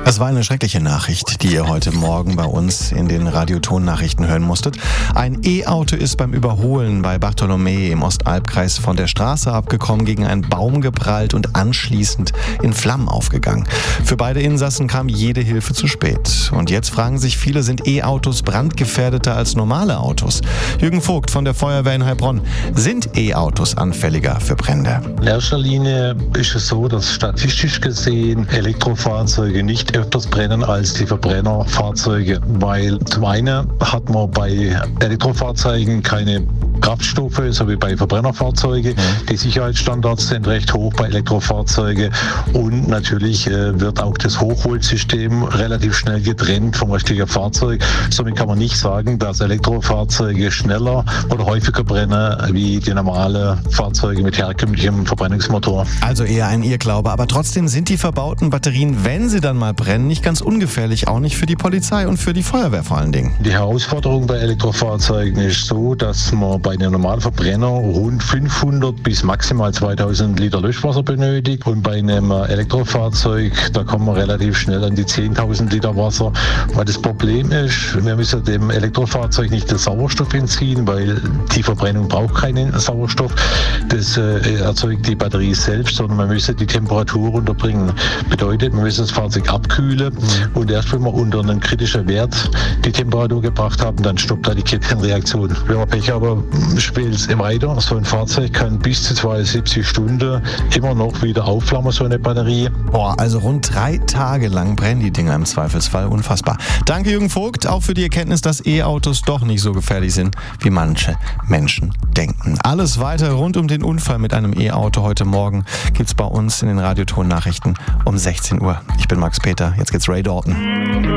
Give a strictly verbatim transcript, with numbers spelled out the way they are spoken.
Das war eine schreckliche Nachricht, die ihr heute Morgen bei uns in den Radioton-Nachrichten hören musstet. Ein E-Auto ist beim Überholen bei Bartholomä im Ostalbkreis von der Straße abgekommen, gegen einen Baum geprallt und anschließend in Flammen aufgegangen. Für beide Insassen kam jede Hilfe zu spät. Und jetzt fragen sich viele, sind E-Autos brandgefährdeter als normale Autos? Jürgen Vogt von der Feuerwehr in Heilbronn. Sind E-Autos anfälliger für Brände? In erster Linie ist es so, dass statistisch gesehen Elektrofahrzeuge nicht öfters brennen als die Verbrennerfahrzeuge, weil zum einen hat man bei Elektrofahrzeugen keine Kraftstoffe, so wie bei Verbrennerfahrzeugen. Die Sicherheitsstandards sind recht hoch bei Elektrofahrzeugen und natürlich äh, wird auch das Hochvoltsystem relativ schnell getrennt vom restlichen Fahrzeug. Somit kann man nicht sagen, dass Elektrofahrzeuge schneller oder häufiger brennen wie die normalen Fahrzeuge mit herkömmlichem Verbrennungsmotor. Also eher ein Irrglaube, aber trotzdem sind die verbauten Batterien, wenn sie dann mal brennen, nicht ganz ungefährlich, auch nicht für die Polizei und für die Feuerwehr vor allen Dingen. Die Herausforderung bei Elektrofahrzeugen ist so, dass man bei einem normalen Verbrenner rund fünfhundert bis maximal zweitausend Liter Löschwasser benötigt und bei einem Elektrofahrzeug, da kommen wir relativ schnell an die zehntausend Liter Wasser. Weil das Problem ist, wir müssen dem Elektrofahrzeug nicht den Sauerstoff entziehen, weil die Verbrennung braucht keinen Sauerstoff. Das äh, erzeugt die Batterie selbst, sondern man müsse die Temperatur runterbringen. Bedeutet, man müsse das Fahrzeug abkühlen mhm. und erst wenn wir unter einen kritischen Wert die Temperatur gebracht haben, dann stoppt da die Kettenreaktion. Wenn wir Pech haben, spielt es weiter. So ein Fahrzeug kann bis zu zweiundsiebzig Stunden immer noch wieder aufflammen, so eine Batterie. Boah, also rund drei Tage lang brennen die Dinger im Zweifelsfall. Unfassbar. Danke Jürgen Vogt, auch für die Erkenntnis, dass E-Autos doch nicht so gefährlich sind, wie manche Menschen denken. Alles weiter rund um den Unfall mit einem E-Auto heute Morgen gibt's bei uns in den Radioton-Nachrichten um sechzehn Uhr. Ich bin Max Peter, jetzt geht's Ray Dalton.